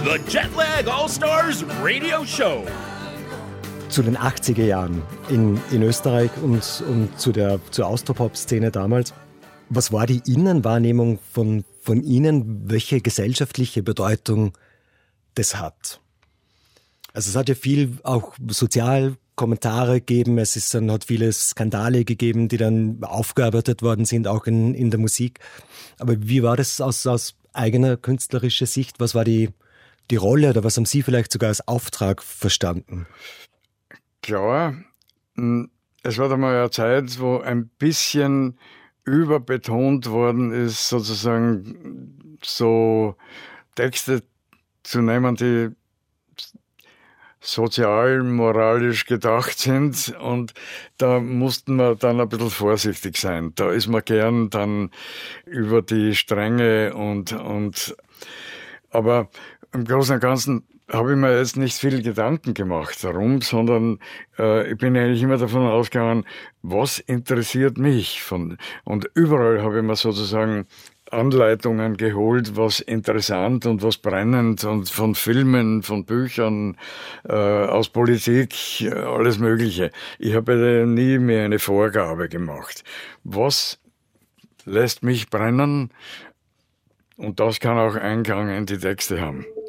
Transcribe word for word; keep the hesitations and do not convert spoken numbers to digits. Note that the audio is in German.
The Jetlag All-Stars Radio Show. Zu den achtziger Jahren in, in Österreich und, und zu der zur Austropop-Szene damals. Was war die Innenwahrnehmung von, von Ihnen, welche gesellschaftliche Bedeutung das hat? Also es hat ja viel auch Sozialkommentare gegeben, es ist dann, hat viele Skandale gegeben, die dann aufgearbeitet worden sind, auch in, in der Musik. Aber wie war das aus, aus eigener künstlerischer Sicht? Was war die, die Rolle oder was haben Sie vielleicht sogar als Auftrag verstanden? Klar, es war da mal eine Zeit, wo ein bisschen überbetont worden ist, sozusagen so Texte zu nehmen, die sozial, moralisch gedacht sind, und da mussten wir dann ein bisschen vorsichtig sein. Da ist man gern dann über die Stränge und, und aber im Großen und Ganzen habe ich mir jetzt nicht viel Gedanken gemacht darum, sondern äh, ich bin eigentlich immer davon ausgegangen, was interessiert mich von, und überall habe ich mir sozusagen Anleitungen geholt, was interessant und was brennend, und von Filmen, von Büchern, äh, aus Politik, alles Mögliche. Ich habe nie mehr eine Vorgabe gemacht. Was lässt mich brennen? Und das kann auch Eingang in die Texte haben.